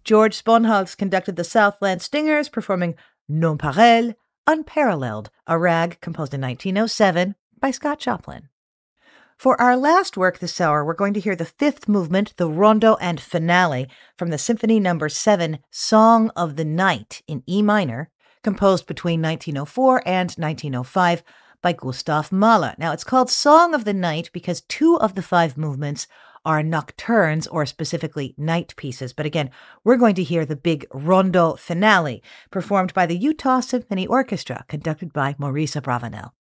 George Sponholz conducted the Southland Stingers, performing Nonpareil, Unparalleled, a rag composed in 1907 by Scott Joplin. For our last work this hour, we're going to hear the fifth movement, the rondo and finale, from the Symphony No. 7, Song of the Night in E minor, composed between 1904 and 1905 by Gustav Mahler. Now, it's called Song of the Night because 2 of the 5 movements are nocturnes, or specifically night pieces. But again, we're going to hear the big rondo finale, performed by the Utah Symphony Orchestra, conducted by Maurice Abravanel.